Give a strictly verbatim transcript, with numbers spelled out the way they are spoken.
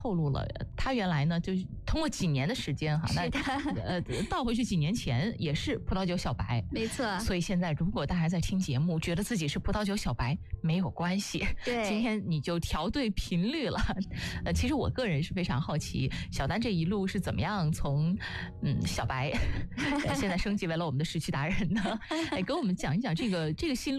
透露了，他原来呢就是通过几年的时间哈，那呃倒回去几年前也是葡萄酒小白， 没错。 所以现在如果大家在听节目，觉得自己是葡萄酒小白，没有关系， 对， 今天你就调对频率了。呃，其实我个人是非常好奇，小丹这一路是怎么样从嗯小白现在升级为了我们的时区达人呢？哎，给我们讲一讲这个这个心路